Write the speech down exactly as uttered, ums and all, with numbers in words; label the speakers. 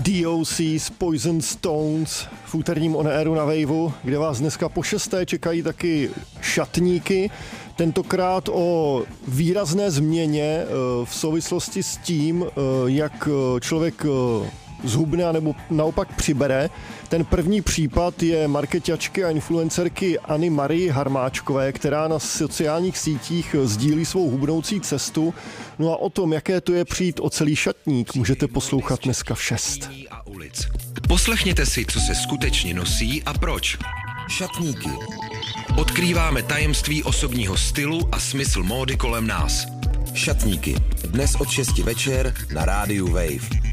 Speaker 1: D O C z Poison Stones v úterním On Airu na Waveu, kde vás dneska po šesté čekají taky šatníky. Tentokrát o výrazné změně v souvislosti s tím, jak člověk zhubne nebo naopak přibere. Ten první případ je marketačky a influencerky Anny Marie Harmáčkové, která na sociálních sítích sdílí svou hubnoucí cestu. No a o tom, jaké to je přijít o celý šatník, můžete poslouchat dneska v šest.
Speaker 2: Poslechněte si, co se skutečně nosí a proč. Šatníky. Odkrýváme tajemství osobního stylu a smysl módy kolem nás. Šatníky. Dnes od šesti večer na rádiu Wave.